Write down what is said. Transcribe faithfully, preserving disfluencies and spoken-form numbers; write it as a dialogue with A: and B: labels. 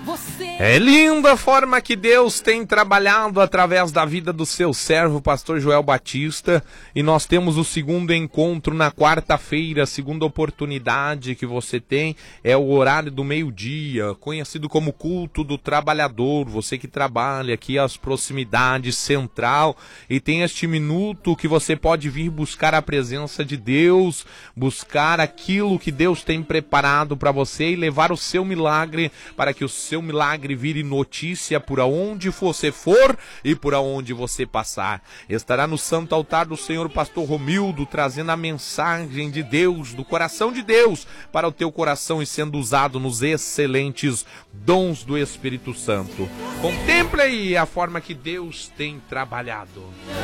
A: É linda a forma que Deus tem trabalhado através da vida do seu servo, pastor Joel Batista, e nós temos o segundo encontro na quarta-feira, a segunda oportunidade que você tem é o horário do meio-dia, conhecido como culto do trabalhador, você que trabalha aqui às proximidades central e tem este minuto que você pode vir buscar a presença de Deus, buscar aquilo que Deus tem preparado para você e levar o seu milagre para que o seu milagre vire notícia por aonde você for e por aonde você passar. Estará no santo altar do Senhor pastor Romildo, trazendo a mensagem de Deus, do coração de Deus, para o teu coração e sendo usado nos excelentes dons do Espírito Santo. Contemple aí a forma que Deus tem trabalhado.